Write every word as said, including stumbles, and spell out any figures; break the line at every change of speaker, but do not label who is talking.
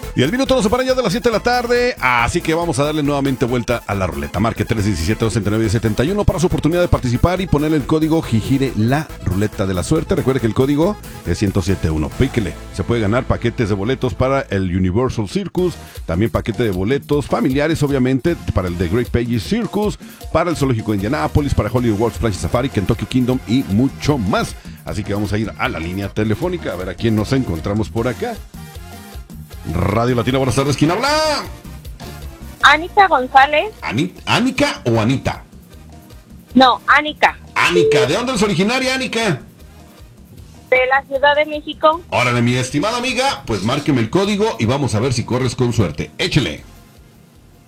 diez minutos se paran ya de las siete de la tarde, así que vamos a darle nuevamente vuelta a la ruleta. Marque tres uno siete, dos nueve, siete uno para su oportunidad de participar y ponerle el código Jijire, la ruleta de la suerte. Recuerde que el código es ciento siete uno. Píquele. Se puede ganar paquetes de boletos para el Universal Circus, también paquete de boletos familiares, obviamente, para el The Great Pages Circus, para el Zoológico de Indianápolis, para Hollywood World Splash Safari, Kentucky Kingdom y mucho más. Así que vamos a ir a la línea telefónica a ver a quién nos encontramos por acá. Radio Latina, buenas tardes, ¿quién habla?
Anita González.
Ani- ¿Anica o Anita?
No, Anica.
Anica, ¿de dónde es originaria, Anica?
De la Ciudad de México.
Órale, mi estimada amiga, pues márqueme el código y vamos a ver si corres con suerte. Échele.